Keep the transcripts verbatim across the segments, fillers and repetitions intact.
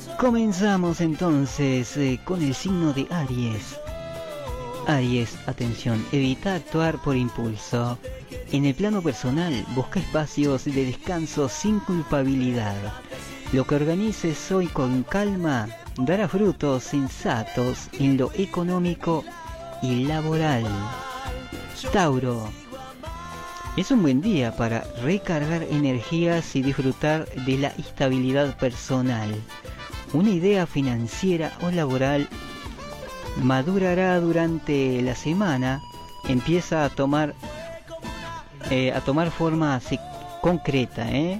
Comenzamos entonces eh, con el signo de Aries. Aries, atención, evita actuar por impulso. En el plano personal, busca espacios de descanso sin culpabilidad. Lo que organices hoy con calma dará frutos sensatos en lo económico y laboral. Tauro. Es un buen día para recargar energías y disfrutar de la estabilidad personal. Una idea financiera o laboral madurará durante la semana, empieza a tomar eh, a tomar forma así, concreta, ¿eh?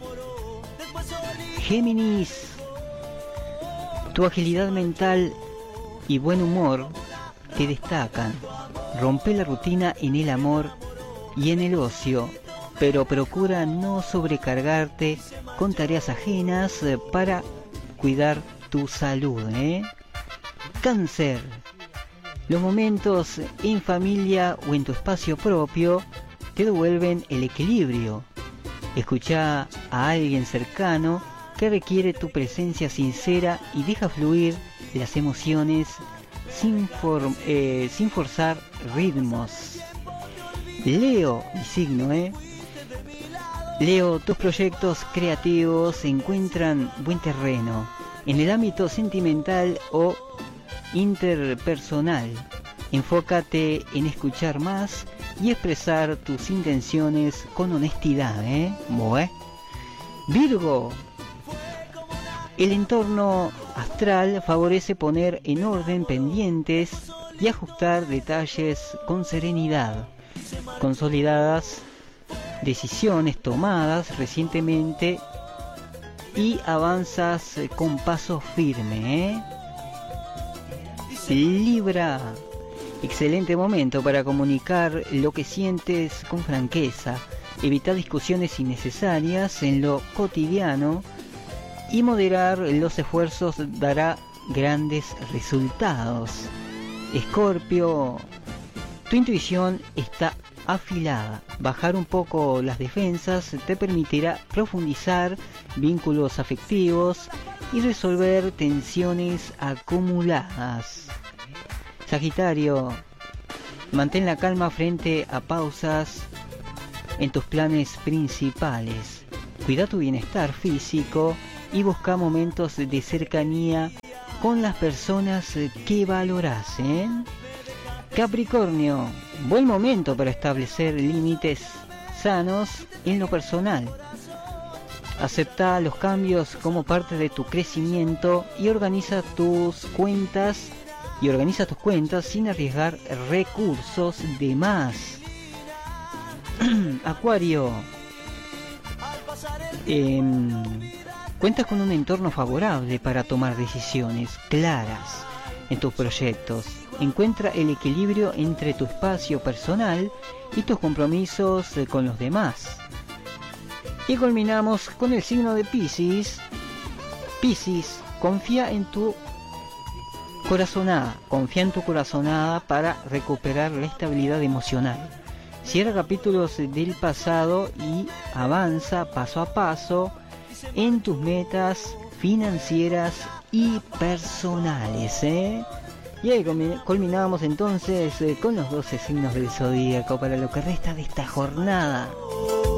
Géminis, tu agilidad mental y buen humor te destacan. Rompe la rutina en el amor y en el ocio, pero procura no sobrecargarte con tareas ajenas eh, para cuidar tu salud, ¿eh? Cáncer. Los momentos en familia o en tu espacio propio te devuelven el equilibrio. Escucha a alguien cercano que requiere tu presencia sincera y deja fluir las emociones sin, for- eh, sin forzar ritmos. Leo, mi signo, ¿eh? Leo, tus proyectos creativos encuentran buen terreno en el ámbito sentimental o interpersonal. Enfócate en escuchar más y expresar tus intenciones con honestidad, ¿eh? Bueno. Virgo, el entorno astral favorece poner en orden pendientes y ajustar detalles con serenidad. Consolidadas decisiones tomadas recientemente y avanzas con paso firme, ¿eh? Libra, excelente momento para comunicar lo que sientes con franqueza. Evita discusiones innecesarias en lo cotidiano y moderar los esfuerzos dará grandes resultados. Escorpio, tu intuición está afilada. Bajar un poco las defensas te permitirá profundizar vínculos afectivos y resolver tensiones acumuladas. Sagitario, mantén la calma frente a pausas en tus planes principales. Cuida tu bienestar físico y busca momentos de cercanía con las personas que valoras, ¿eh? Capricornio, buen momento para establecer límites sanos en lo personal. Acepta los cambios como parte de tu crecimiento y organiza tus cuentas y organiza tus cuentas sin arriesgar recursos de más. Acuario, eh, cuentas con un entorno favorable para tomar decisiones claras en tus proyectos. Encuentra el equilibrio entre tu espacio personal y tus compromisos con los demás. Y culminamos con el signo de Piscis. Piscis, confía en tu corazonada, confía en tu corazonada para recuperar la estabilidad emocional. Cierra capítulos del pasado y avanza paso a paso en tus metas financieras y personales, ¿eh? Y ahí culminamos entonces eh, con los doce signos del zodíaco para lo que resta de esta jornada.